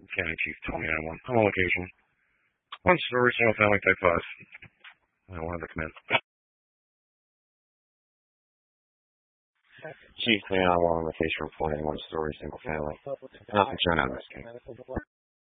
County Chief 2091. I'm on location. One story, single family, type 5. I wanted to come in. Chief 2091 on location, reporting 1 story, single family. Nothing shown on this case.